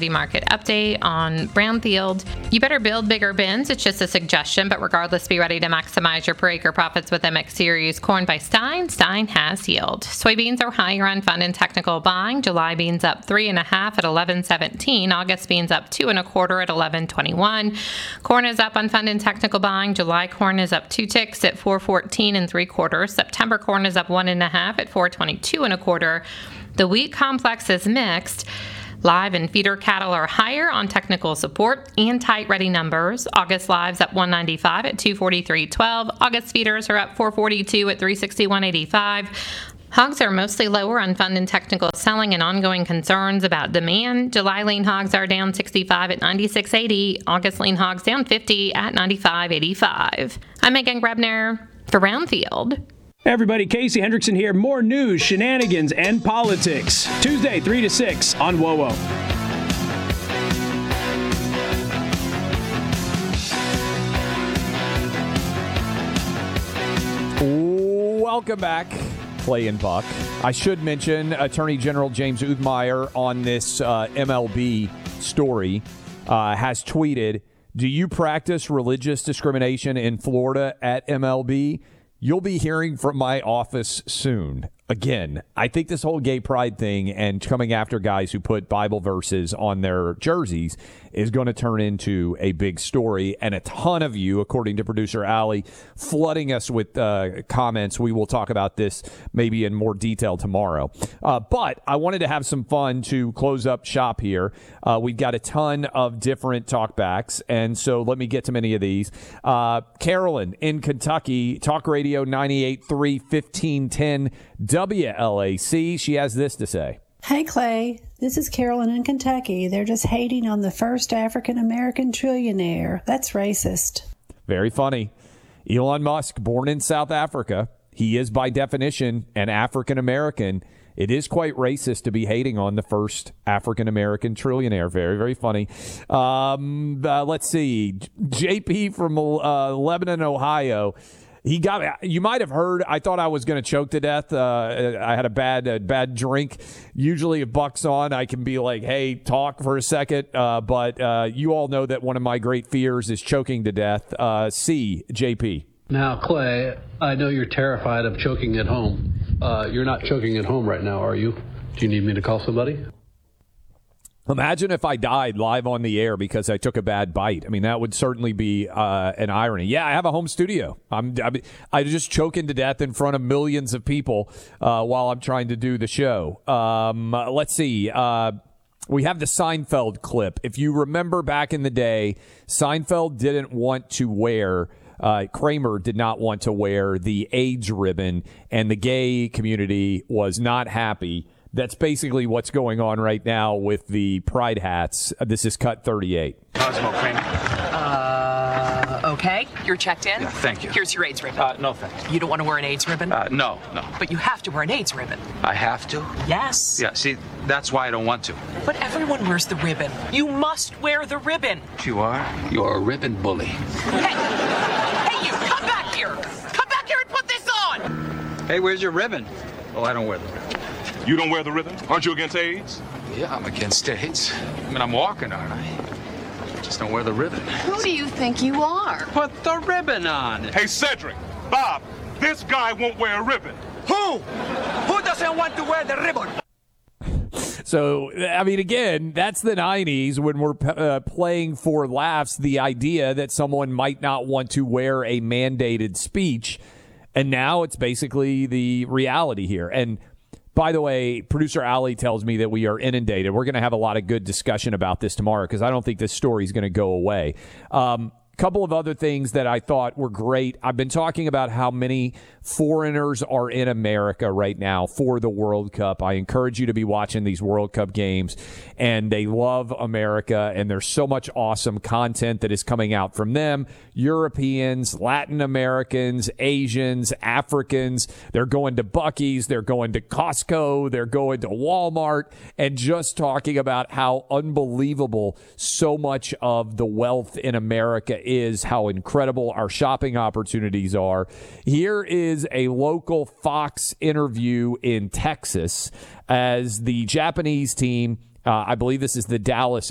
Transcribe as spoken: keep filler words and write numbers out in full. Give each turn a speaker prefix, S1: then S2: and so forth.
S1: commodity market update on brownfield. You better build bigger bins. It's just a suggestion, but regardless, be ready to maximize your per acre profits with M X Series corn by Stein. Stein has yield. Soybeans are higher on fund and technical buying. July beans up three and a half at eleven seventeen. August beans up two and a quarter at eleven twenty-one. Corn is up on fund and technical buying. July corn is up two ticks at four fourteen and three quarters. September corn is up one and a half at four twenty-two and a quarter. The wheat complex is mixed. Live and feeder cattle are higher on technical support and tight ready numbers. August lives up one ninety-five at two forty-three twelve. August feeders are up four forty-two at three sixty-one eighty-five. Hogs are mostly lower on fund and technical selling and ongoing concerns about demand. July lean hogs are down sixty-five at ninety-six eighty. August lean hogs down fifty at ninety-five eighty-five. I'm Megan Grebner for Brownfield.
S2: Hey everybody, Casey Hendrickson here. More news, shenanigans, and politics. Tuesday, three to six on W O
S3: W O. Welcome back, Clay and Buck. I should mention Attorney General James Uthmeier on this uh, M L B story uh, has tweeted, "Do you practice religious discrimination in Florida at M L B? You'll be hearing from my office soon." Again, I think this whole gay pride thing and coming after guys who put Bible verses on their jerseys is going to turn into a big story. And a ton of you, according to producer Allie, flooding us with uh, comments. We will talk about this maybe in more detail tomorrow. Uh, but I wanted to have some fun to close up shop here. Uh, we've got a ton of different talkbacks. And so let me get to many of these. Uh, Carolyn in Kentucky, Talk Radio ninety-eight point three, fifteen ten W L A C. She has this to say.
S4: Hey, Clay. This is Carolyn in Kentucky. They're just hating on the first African-American trillionaire. That's racist.
S3: Very funny. Elon Musk, born in South Africa. He is, by definition, an African-American. It is quite racist to be hating on the first African-American trillionaire. Very, very funny. Um, uh, let's see. J P from uh, Lebanon, Ohio. He got. You might have heard. I thought I was going to choke to death. Uh, I had a bad, a bad drink. Usually, if Buck's on, I can be like, "Hey, talk for a second." Uh, but uh, you all know that one of my great fears is choking to death. Uh, C. J P.
S5: Now, Clay, I know you're terrified of choking at home. Uh, you're not choking at home right now, are you? Do you need me to call somebody?
S3: Imagine if I died live on the air because I took a bad bite. I mean, that would certainly be uh, an irony. Yeah, I have a home studio. I'm, I'm I just choking to death in front of millions of people uh, while I'm trying to do the show. Um, let's see. Uh, we have the Seinfeld clip. If you remember back in the day, Seinfeld didn't want to wear Uh, Kramer did not want to wear the AIDS ribbon, and the gay community was not happy. That's basically what's going on right now with the pride hats. Uh, this is cut thirty-eight.
S6: Cosmo Kramer.
S7: Uh, okay. You're checked in?
S6: Yeah, thank you.
S7: Here's your AIDS ribbon.
S6: Uh, no, thanks.
S7: You don't want to wear an AIDS ribbon?
S6: Uh, no, no.
S7: But you have to wear an AIDS ribbon.
S6: I have to?
S7: Yes.
S6: Yeah, see, that's why I don't want to.
S7: But everyone wears the ribbon. You must wear the ribbon.
S6: You are? You're a ribbon bully.
S7: Hey! Hey, you! Come back here! Come back here and put this on!
S6: Hey, where's your ribbon? Oh, I don't wear the ribbon.
S8: You don't wear the ribbon? Aren't you against AIDS?
S6: Yeah, I'm against AIDS. I mean, I'm walking, aren't I? Just don't wear the ribbon.
S9: Who do you think you are?
S6: Put the ribbon on.
S8: Hey, Cedric, Bob, this guy won't wear a ribbon.
S6: Who? Who doesn't want to wear the ribbon?
S3: So, I mean, again, that's the nineties when we're uh, playing for laughs the idea that someone might not want to wear a mandated speech. And now it's basically the reality here. And by the way, producer Allie tells me that we are inundated. We're going to have a lot of good discussion about this tomorrow because I don't think this story is going to go away. Um, couple of other things that I thought were great. I've been talking about how many foreigners are in America right now for the World Cup. I encourage you to be watching these World Cup games, and they love America, and there's so much awesome content that is coming out from them. Europeans, Latin Americans, Asians, Africans, they're going to Buc-ee's, they're going to Costco, they're going to Walmart, and just talking about how unbelievable so much of the wealth in America is, how incredible our shopping opportunities are. Here is a local Fox interview in Texas as the Japanese team, uh, I believe this is the Dallas